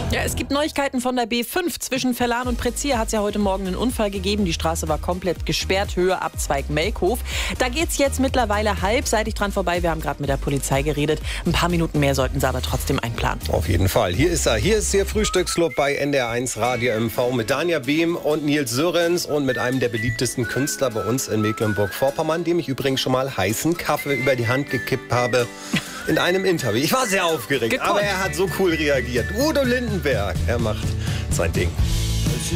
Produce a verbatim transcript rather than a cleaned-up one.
Ja, es gibt Neuigkeiten von der B fünf. Zwischen Verlan und Prezier hat es ja heute Morgen einen Unfall gegeben. Die Straße war komplett gesperrt, Höhe Abzweig Melkhof. Da geht es jetzt mittlerweile halbseitig dran vorbei. Wir haben gerade mit der Polizei geredet. Ein paar Minuten mehr sollten sie aber trotzdem einplanen. Auf jeden Fall. Hier ist er. Hier ist Ihr Frühstücksclub bei N D R eins Radio M V mit Danja Behm und Nils Sörens und mit einem der beliebtesten Künstler bei uns in Mecklenburg-Vorpommern, dem ich übrigens schon mal heißen Kaffee über die Hand gekippt habe. In einem Interview. Ich war sehr aufgeregt, Gekonnt. aber er hat so cool reagiert. Udo Lindenberg, er macht sein Ding.